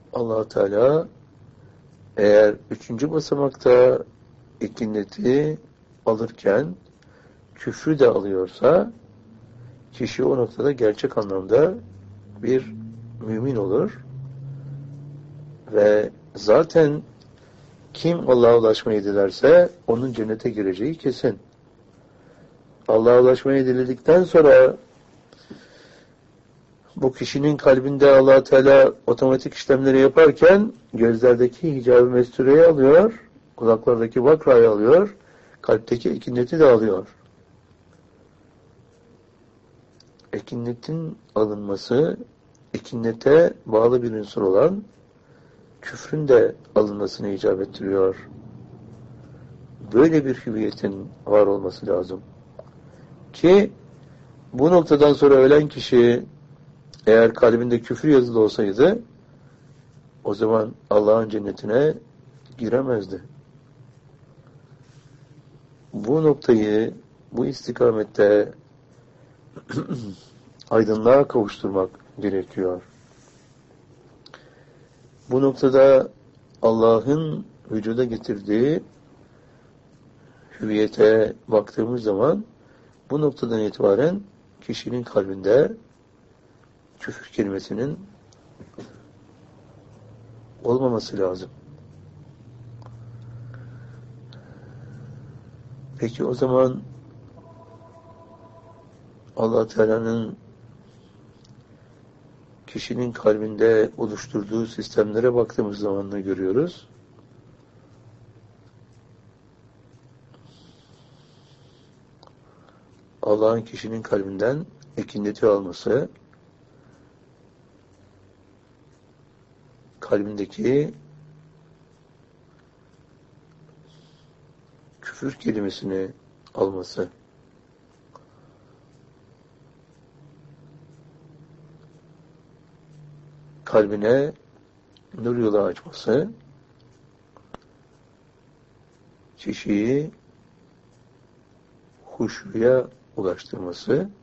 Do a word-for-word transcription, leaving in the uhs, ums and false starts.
Allah Teala eğer üçüncü basamakta ikinneti alırken küfrü de alıyorsa kişi o noktada gerçek anlamda bir mümin olur ve zaten kim Allah'a ulaşmayı dilerse onun cennete gireceği kesin. Allah'a ulaşmayı diledikten sonra bu kişinin kalbinde Allah Teala otomatik işlemleri yaparken gözlerdeki hicab-ı mestureyi alıyor, kulaklardaki vakrayı alıyor, kalpteki ekinneti de alıyor. Ekinnetin alınması, ekinnete bağlı bir unsur olan küfrün de alınmasını icap ettiriyor. Böyle bir hüviyetin var olması lazım. Ki bu noktadan sonra ölen kişi eğer kalbinde küfür yazılı olsaydı o zaman Allah'ın cennetine giremezdi. Bu noktayı bu istikamette aydınlığa kavuşturmak gerekiyor. Bu noktada Allah'ın vücuda getirdiği hüviyete baktığımız zaman bu noktadan itibaren kişinin kalbinde küfür kelimesinin olmaması lazım. Peki o zaman Allah Teala'nın kişinin kalbinde oluşturduğu sistemlere baktığımız zaman ne görüyoruz? Allah'ın kişinin kalbinden ekinneti alması, kalbindeki küfür kelimesini alması, kalbine nur yolu açması, kişiyi huşuya ulaştırması